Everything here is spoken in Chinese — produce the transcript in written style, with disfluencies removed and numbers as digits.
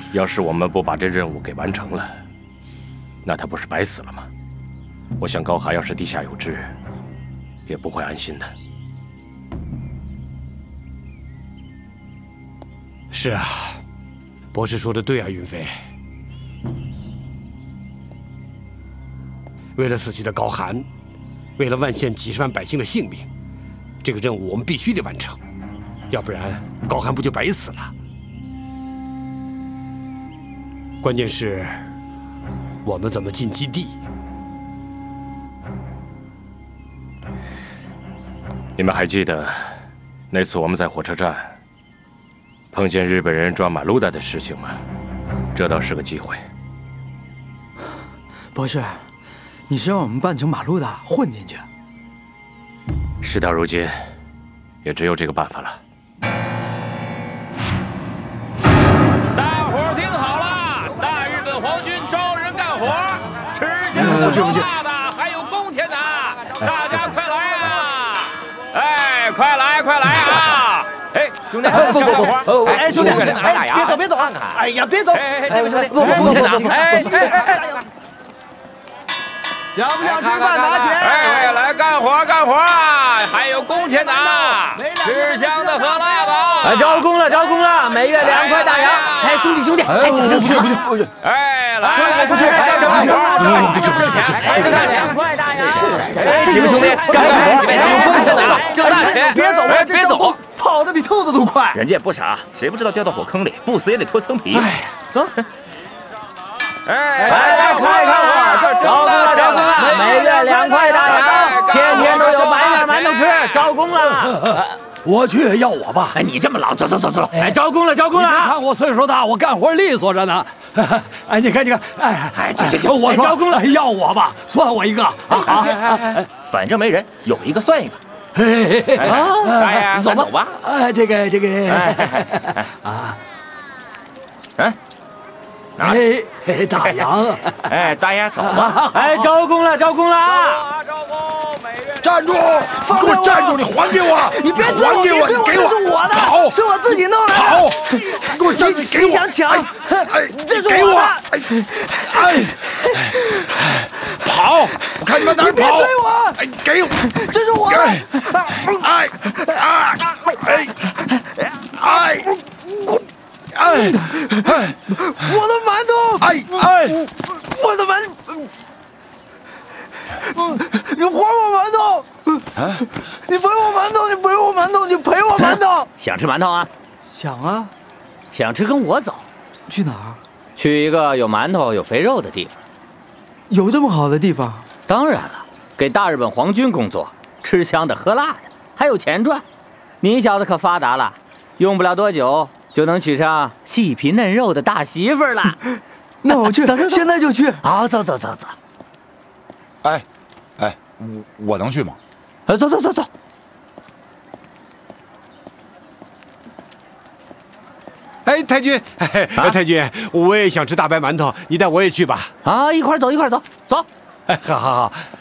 要是我们不把这任务给完成了，那他不是白死了吗？我想高寒要是地下有知，也不会安心的。 是啊，博士说的对啊，云飞。为了死去的高寒，为了万县几十万百姓的性命，这个任务我们必须得完成，要不然高寒不就白死了？关键是，我们怎么进基地？ 你们还记得那次我们在火车站碰见日本人抓马路达的事情吗？这倒是个机会。 博士，你是让我们扮成马路达混进去？ 事到如今，也只有这个办法了。 大伙儿听好了，大日本皇军招人干活，吃香的、喝辣的，还有工钱拿，大家快来啊！哎，快来快来啊！哎，兄弟， 不，哎，兄弟，哎，别走，哎呀，别走， 这位兄弟，工钱拿，哎， 想不想吃饭拿钱？ 哎，来干活干活，还有工钱拿，吃香的喝辣的。 哎，招工了，每月2块大洋。哎，兄弟，哎， 不去， 哎，来， 不去， 干活，不挣钱，哎，2块大洋。哎，几位兄弟，干活，有工钱拿，挣大钱。 别走， 别走， 跑得比兔子都快。 人家也不傻，谁不知道掉到火坑里，不死也得脱层皮。 哎，走。 哎， 快看我这招工了，每月2块大洋，天天都有白面馒头吃，招工了。 我去，要我吧？ 哎，你这么老，走。哎，招工了啊！ 看我岁数大，我干活利索着呢。哎，你看，哎， 这， 我说招工了， 要我吧，算我一个啊！好， 反正没人，有一个算一个。 大爷， 走吧。 这个， 啊， 哎，大洋， 哎，大爷，走吧。 哎，招工了！ 站住！给我站住！你还给我！ 你别走！ 还给我！你给我！ 这是我的， 跑！ 是我自己弄的。 跑！给我站住！给我！ 你想抢？ 哎， 这是给我！ 我的。 哎，跑！我看你们哪儿跑！ 你别追我！ 哎，给我！ 这是我的。我的馒头！我的馒头！你还我馒头！你分我馒头！你赔我馒头！你赔我馒头！ 想吃馒头啊？ 想啊， 想吃跟我走， 去哪儿？ 去一个有馒头有肥肉的地方。 有这么好的地方？ 当然了，给大日本皇军工作，吃香的喝辣的，还有钱赚。你小子可发达了，用不了多久就能娶上细皮嫩肉的大媳妇了。 那我去， 走， 现在就去。 好，走。 哎，我能去吗？ 走。 哎，太君，太君，我也想吃大白馒头，你带我也去吧。 啊，一块走。 哎，好。